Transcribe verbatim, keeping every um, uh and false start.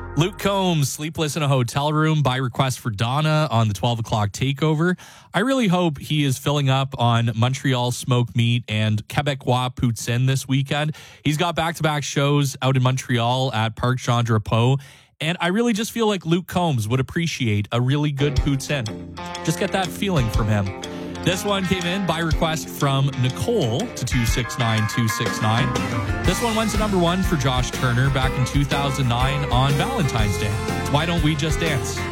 Luke Combs, Sleepless in a Hotel Room by request for Donna on the twelve o'clock takeover. I really hope he is filling up on Montreal smoked meat and Quebecois poutine this weekend. He's got back-to-back shows out in Montreal at Parc Jean Drapeau, and I really just feel like Luke Combs would appreciate a really good poutine. Just get that feeling from him. This one came in by request from Nicole to two six nine two six nine. This one went to number one for Josh Turner back in two thousand nine on Valentine's Day. Why Don't We Just Dance?